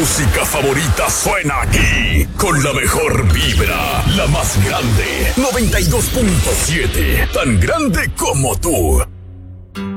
música favorita suena aquí, con la mejor vibra, la más grande, 92.7, tan grande como tú.